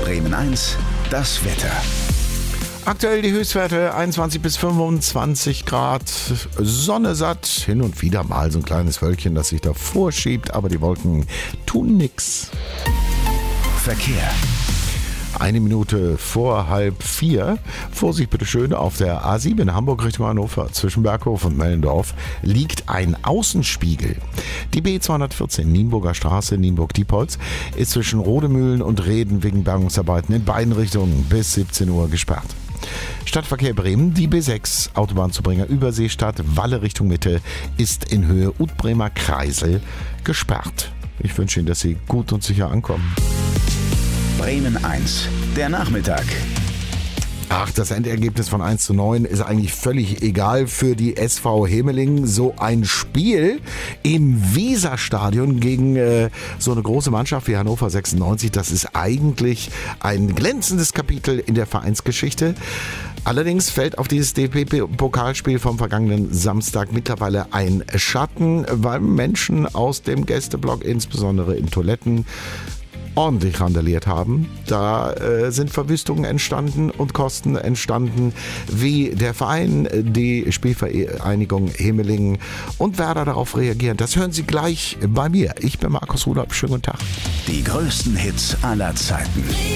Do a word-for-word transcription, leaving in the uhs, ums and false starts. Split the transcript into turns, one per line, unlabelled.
Bremen eins, das Wetter.
Aktuell die Höchstwerte einundzwanzig bis fünfundzwanzig Grad, Sonne satt, hin und wieder mal so ein kleines Wölkchen, das sich davor schiebt, aber die Wolken tun nix.
Verkehr.
Eine Minute vor halb vier. Vorsicht bitte schön, auf der A sieben Hamburg Richtung Hannover zwischen Berghof und Mellendorf liegt ein Außenspiegel. Die B zweihundertvierzehn Nienburger Straße, Nienburg-Diepholz, ist zwischen Rodemühlen und Reden wegen Bergungsarbeiten in beiden Richtungen bis siebzehn Uhr gesperrt. Stadtverkehr Bremen, die B sechs, Autobahnzubringer Überseestadt, Walle Richtung Mitte, ist in Höhe Utbremer Kreisel gesperrt. Ich wünsche Ihnen, dass Sie gut und sicher ankommen.
Bremen eins, der Nachmittag.
Ach, das Endergebnis von eins zu neun ist eigentlich völlig egal für die S V Hemeling. So ein Spiel im Weserstadion gegen äh, so eine große Mannschaft wie Hannover sechsundneunzig, das ist eigentlich ein glänzendes Kapitel in der Vereinsgeschichte. Allerdings fällt auf dieses D P P-Pokalspiel vom vergangenen Samstag mittlerweile ein Schatten, weil Menschen aus dem Gästeblock, insbesondere in Toiletten, ordentlich randaliert haben. Da äh, sind Verwüstungen entstanden und Kosten entstanden, wie der Verein, die Spielvereinigung Hemelingen und Werder darauf reagieren. Das hören Sie gleich bei mir. Ich bin Markus Rudolph. Schönen guten Tag.
Die größten Hits aller Zeiten.